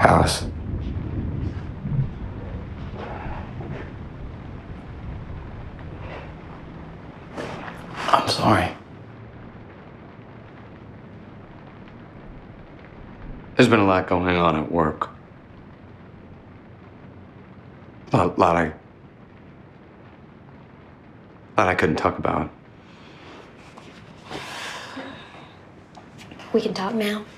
Alice. I'm sorry. There's been a lot going on at work. A lot I couldn't talk about. We can talk now.